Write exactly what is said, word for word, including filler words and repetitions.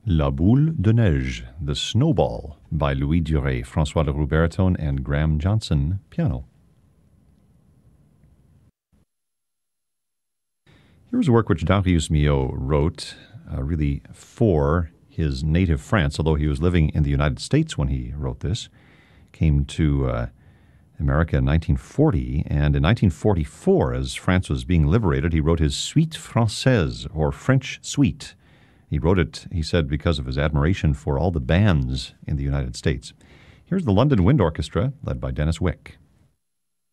La Boule de Neige, The Snowball, by Louis Duret, François Leroux baritone, and Graham Johnson piano. Here was a work which Darius Milhaud wrote uh, really for his native France, although he was living in the United States when he wrote this. Came to uh, America in nineteen forty, and in nineteen forty-four, as France was being liberated, he wrote his Suite Française, or French Suite. He wrote it, he said, because of his admiration for all the bands in the United States. Here's the London Wind Orchestra, led by Dennis Wick.